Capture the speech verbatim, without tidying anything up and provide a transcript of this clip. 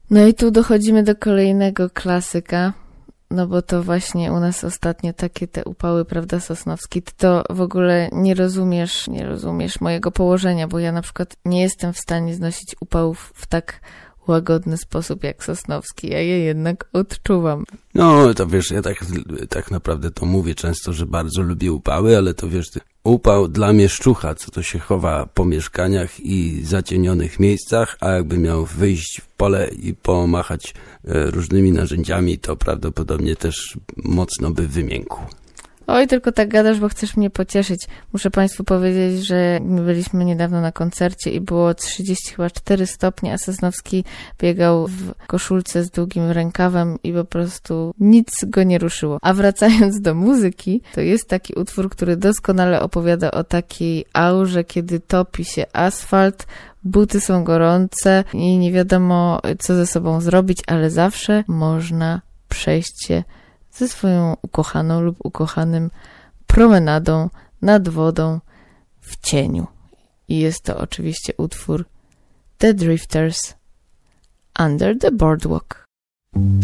No i tu dochodzimy do kolejnego klasyka, no bo to właśnie u nas ostatnio takie te upały, prawda, Sosnowski, ty to w ogóle nie rozumiesz, nie rozumiesz mojego położenia, bo ja na przykład nie jestem w stanie znosić upałów w tak łagodny sposób jak Sosnowski, ja je jednak odczuwam. No, to wiesz, ja tak, tak naprawdę to mówię często, że bardzo lubię upały, ale to wiesz, upał dla mieszczucha, co to się chowa po mieszkaniach i zacienionych miejscach, a jakby miał wyjść w pole i pomachać różnymi narzędziami, to prawdopodobnie też mocno by wymiękł. Oj, tylko tak gadasz, bo chcesz mnie pocieszyć. Muszę Państwu powiedzieć, że my byliśmy niedawno na koncercie i było trzydzieści cztery stopnie, a Sosnowski biegał w koszulce z długim rękawem i po prostu nic go nie ruszyło. A wracając do muzyki, to jest taki utwór, który doskonale opowiada o takiej aurze, kiedy topi się asfalt, buty są gorące i nie wiadomo, co ze sobą zrobić, ale zawsze można przejść się ze swoją ukochaną lub ukochanym promenadą nad wodą w cieniu. I jest to oczywiście utwór The Drifters, Under the Boardwalk.